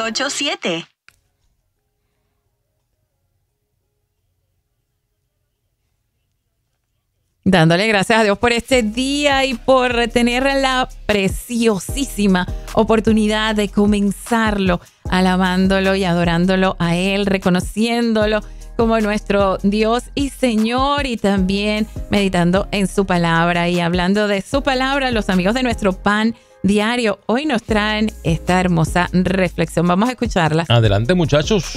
888-847. Dándole gracias a Dios por este día y por tener la preciosísima oportunidad de comenzarlo alabándolo y adorándolo a Él, reconociéndolo como nuestro Dios y Señor, y también meditando en su palabra. Y hablando de su palabra, los amigos de nuestro Pan Diario hoy nos traen esta hermosa reflexión. Vamos a escucharla. Adelante, muchachos.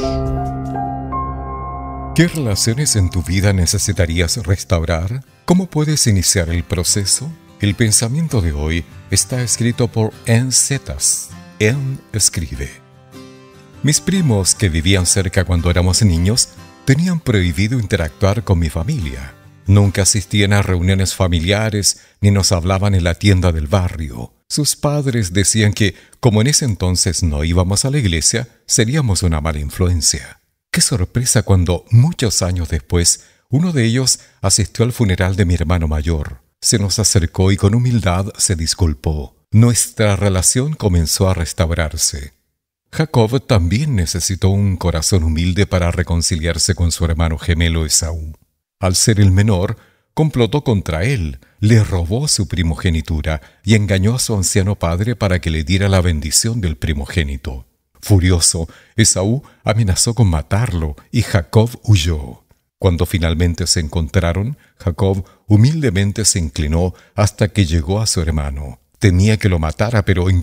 ¿Qué relaciones en tu vida necesitarías restaurar? ¿Cómo puedes iniciar el proceso? El pensamiento de hoy está escrito por Ann Zetas. Ann escribe: mis primos que vivían cerca cuando éramos niños tenían prohibido interactuar con mi familia. Nunca asistían a reuniones familiares ni nos hablaban en la tienda del barrio. Sus padres decían que, como en ese entonces no íbamos a la iglesia, seríamos una mala influencia. Qué sorpresa cuando, muchos años después, uno de ellos asistió al funeral de mi hermano mayor. Se nos acercó y con humildad se disculpó. Nuestra relación comenzó a restaurarse. Jacob también necesitó un corazón humilde para reconciliarse con su hermano gemelo Esaú. Al ser el menor, complotó contra él, le robó su primogenitura y engañó a su anciano padre para que le diera la bendición del primogénito. Furioso, Esaú amenazó con matarlo y Jacob huyó. Cuando finalmente se encontraron, Jacob humildemente se inclinó hasta que llegó a su hermano. Temía que lo matara, pero